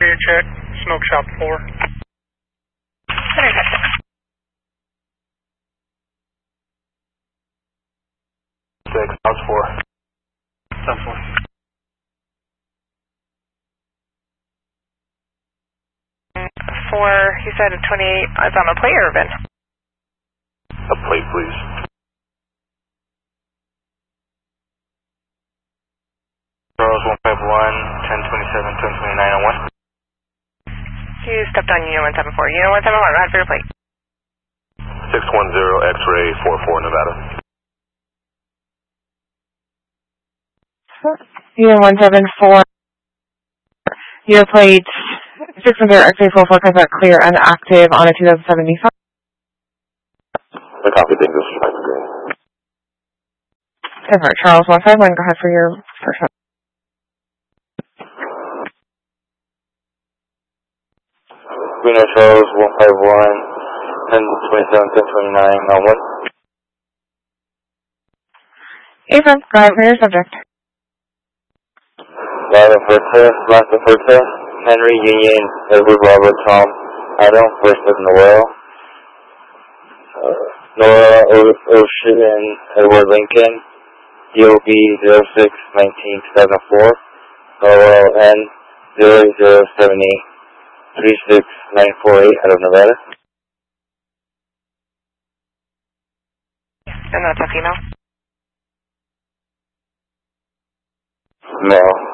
Clear check. Smoke shop 4. Center check. 6, house 4. South 4. He said a 28 is on a plate or bin? A plate, please. Charles 151, 1027, 1029 on 1. You stepped on Unit 174. Unit 174, go ahead for your plate. 610 X-ray 44 Nevada. Unit 174. Your plate 610 X-ray 44 comes out clear and active on a 2007 Nissan. I copy, think this is my screen. Over Charles 151, go ahead for your first one. Reno Charles 151, 1027, 1029 on 1. Affirm, go ahead for your subject. Last Versa, Henry Union, Edward Robert Tom, Adam, first of Noel, Nora Ocean, Edward Lincoln, DOB 06-1974, Noel N 0078 36948 out of Nevada. And that's a female? Male.